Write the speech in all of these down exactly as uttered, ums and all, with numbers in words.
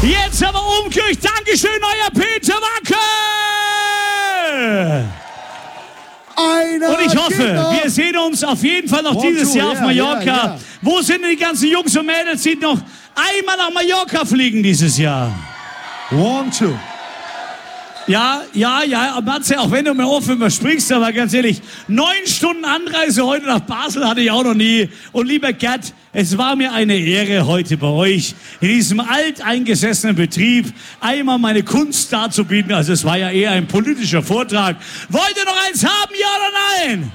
Jetzt aber Umkirch. Dankeschön, euer Peter Wacke. Einer Und ich hoffe, Kinder. wir sehen uns auf jeden Fall noch One, dieses two, Jahr auf yeah, Mallorca. yeah, yeah. Wo sind denn die ganzen Jungs und Mädels, die noch einmal nach Mallorca fliegen dieses Jahr? One, two. Ja, ja, ja, Matze, auch wenn du mir offen überspringst, aber ganz ehrlich, neun Stunden Anreise heute nach Basel hatte ich auch noch nie. Und lieber Gerd, es war mir eine Ehre, heute bei euch in diesem alteingesessenen Betrieb einmal meine Kunst darzubieten. Also es war ja eher ein politischer Vortrag. Wollt ihr noch eins haben, ja oder nein?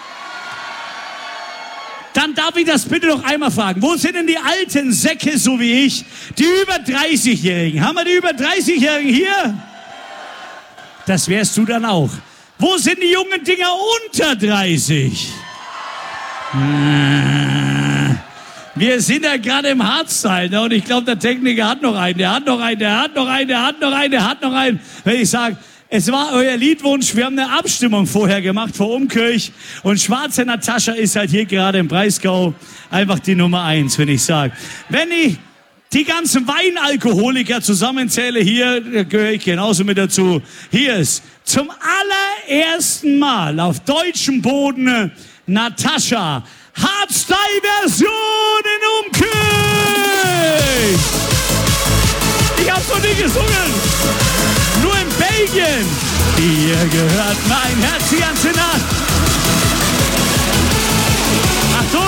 Dann darf ich das bitte noch einmal fragen. Wo sind denn die alten Säcke, so wie ich, die über dreißigjährigen? Haben wir die über dreißigjährigen hier? Das wärst du dann auch. Wo sind die jungen Dinger unter dreißig? Wir sind ja gerade im Hardstyle, ne? Und ich glaube, der Techniker hat noch einen, der hat noch einen, der hat noch einen, der hat noch einen, der hat noch einen. Wenn ich sage, es war euer Liedwunsch, wir haben eine Abstimmung vorher gemacht vor Umkirch und Schwarze Natascha ist halt hier gerade im Breisgau einfach die Nummer eins, wenn ich sage. Wenn ich die ganzen Weinalkoholiker zusammenzähle, hier gehöre ich genauso mit dazu. Hier ist zum allerersten Mal auf deutschem Boden Natascha, Hardstyle-Version in Umkirch. Ich hab's noch nie gesungen, nur in Belgien. Ihr gehört mein Herz die ganze Nacht.